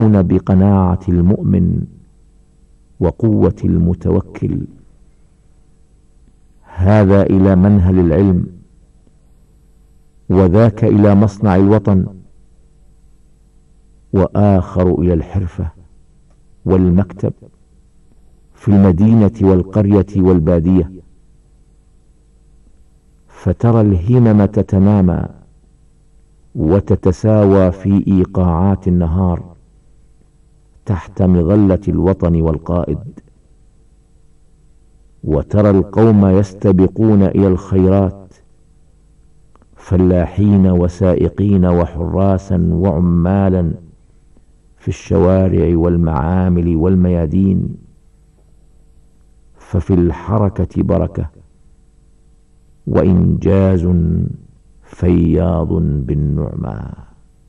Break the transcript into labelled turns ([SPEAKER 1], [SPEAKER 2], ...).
[SPEAKER 1] بقناعة المؤمن وقوة المتوكل. هذا إلى منهل العلم، وذاك إلى مصنع الوطن، وآخر إلى الحرفة والمكتب في المدينة والقرية والبادية. فترى الهمم تتنامى وتتساوى في إيقاعات النهار تحت مظلة الوطن والقائد، وترى القوم يستبقون إلى الخيرات، فلاحين وسائقين وحراسا وعمالا في الشوارع والمعامل والميادين. ففي الحركة بركة، وإنجاز فياض بالنعمى.